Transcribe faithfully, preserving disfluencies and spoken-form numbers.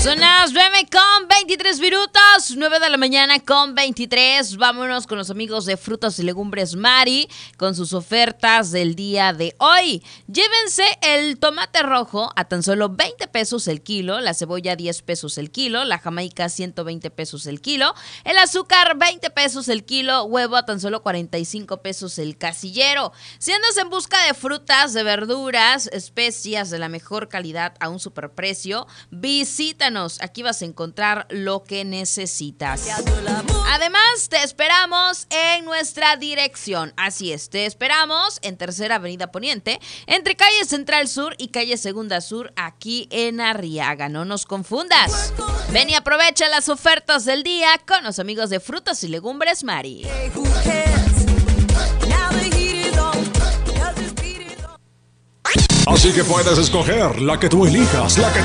Son las nueve con veintitrés minutos, nueve de la mañana con veintitrés. Vámonos con los amigos de Frutas y Legumbres Mari con sus ofertas del día de hoy. Llévense el tomate rojo a tan solo veinte pesos el kilo, la cebolla diez pesos el kilo, la jamaica ciento veinte pesos el kilo, el azúcar veinte pesos el kilo, huevo a tan solo cuarenta y cinco pesos el casillero. Si andas en busca de frutas, de verduras, especias de la mejor calidad a un superprecio, visítanos. Aquí vas a encontrar lo que necesitas. Además, te esperamos en nuestra dirección. Así es, te esperamos en Tercera Avenida Poniente, entre calle Central Sur y calle Segunda Sur, aquí en Arriaga. No nos confundas. Ven y aprovecha las ofertas del día con los amigos de Frutas y Legumbres Mari. Así que puedes escoger la que tú elijas, la que